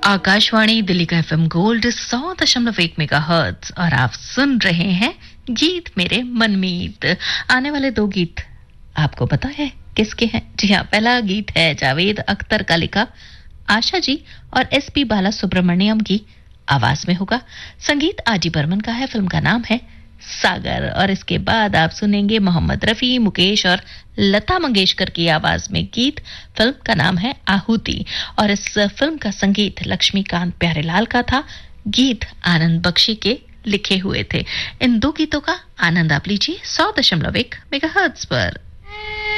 आकाशवाणी दिल्ली का FM gold 100.1 megahertz और आप सुन रहे हैं गीत मेरे मनमीत। आने वाले दो गीत आपको पता है किसके हैं? जी हाँ, पहला गीत है जावेद अख्तर का लिखा, आशा जी और एसपी बाला सुब्रमण्यम की आवाज में होगा। संगीत आजी बर्मन का है। फिल्म का नाम है सागर। और इसके बाद आप सुनेंगे मोहम्मद रफी, मुकेश और लता मंगेशकर की आवाज में गीत। फिल्म का नाम है आहुति और इस फिल्म का संगीत लक्ष्मीकांत प्यारेलाल का था, गीत आनंद बख्शी के लिखे हुए थे। इन दो गीतों का आनंद आप लीजिए 100.1 मेगाहर्ट्ज पर।